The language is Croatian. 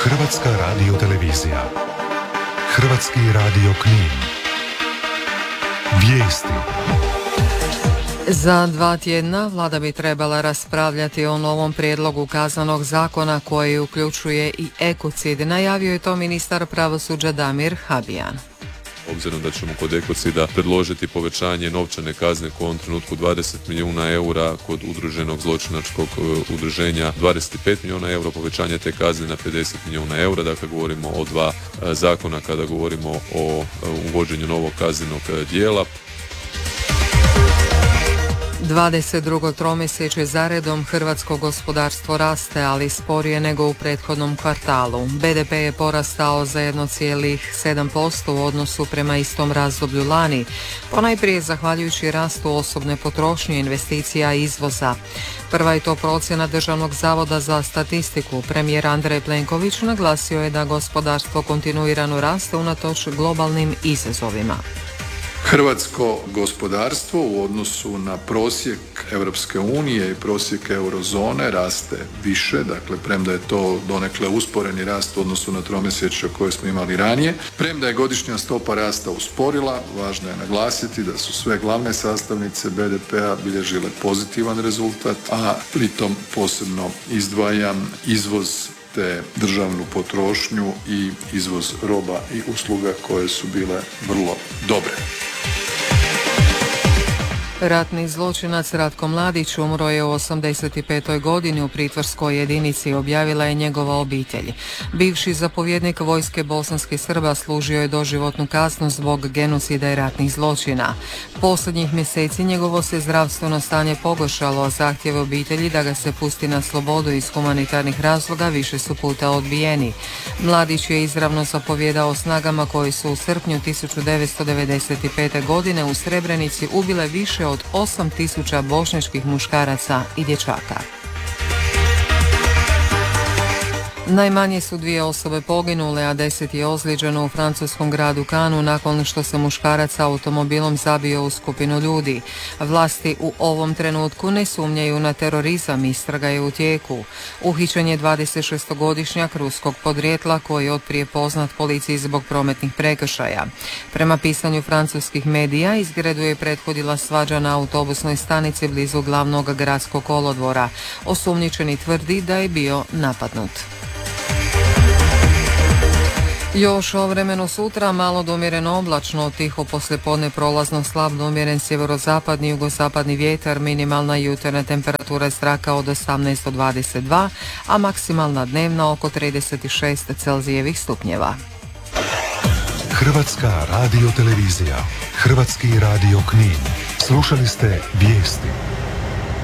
Hrvatska radiotelevizija. Hrvatski radio Knin. Vijesti. Za 2 tjedna vlada bi trebala raspravljati o novom prijedlogu kaznenog zakona koji uključuje i ekocid. Najavio je to ministar pravosuđa Damir Habijan. Obzirom da ćemo kod ekocida predložiti povećanje novčane kazne u ovom trenutku 20 milijuna eura, kod udruženog zločinačkog udruženja 25 milijuna eura, povećanje te kazne na 50 milijuna eura. Dakle, govorimo o 2 zakona kada govorimo o uvođenju novog kaznenog djela. 22. tromjesečje zaredom hrvatsko gospodarstvo raste, ali sporije nego u prethodnom kvartalu. BDP je porastao za 1,7% u odnosu prema istom razdoblju lani, ponajprije zahvaljujući rastu osobne potrošnje, investicija i izvoza. Prva je to procjena Državnog zavoda za statistiku. Premijer Andrej Plenković naglasio je da gospodarstvo kontinuirano raste unatoč globalnim izazovima. Hrvatsko gospodarstvo u odnosu na prosjek Europske unije i prosjek eurozone raste više, dakle premda je to donekle usporeni rast u odnosu na tromjesečje koje smo imali ranije. Premda je godišnja stopa rasta usporila, važno je naglasiti da su sve glavne sastavnice BDP-a bilježile pozitivan rezultat, a pritom posebno izdvajam izvoz te državnu potrošnju i izvoz roba i usluga koje su bile vrlo dobre. Ratni zločinac Ratko Mladić umro je u 85. godini u pritvorskoj jedinici, objavila je njegova obitelj. Bivši zapovjednik vojske bosanskih Srba služio je doživotnu kaznu zbog genocida i ratnih zločina. Posljednjih mjeseci njegovo se zdravstveno stanje pogoršalo, a zahtjeve obitelji da ga se pusti na slobodu iz humanitarnih razloga više su puta odbijeni. Mladić je izravno zapovjedao snagama koji su u srpnju 1995. godine u Srebrenici ubile više od 8.000 bošnjačkih muškaraca i dječaka. Najmanje su 2 osobe poginule, a 10 je ozlijeđeno u francuskom gradu Cannesu nakon što se muškarac automobilom zabio u skupinu ljudi. Vlasti u ovom trenutku ne sumnjaju na terorizam, istraga je u tijeku. Uhićen je 26-godišnjak ruskog podrijetla koji je otprije poznat policiji zbog prometnih prekršaja. Prema pisanju francuskih medija, izgredu je prethodila svađa na autobusnoj stanici blizu glavnog gradskog kolodvora. Osumnjičeni tvrdi da je bio napadnut. Još o vremenu sutra, malo do umjereno oblačno, tiho poslijepodne prolazno slab do umjeren sjeverozapadni, jugozapadni vjetar, minimalna jutarnja temperatura zraka od 18 do 22, a maksimalna dnevna oko 36 Celzijevih stupnjeva. Hrvatska radiotelevizija. Hrvatski radio Knin. Slušali ste vijesti.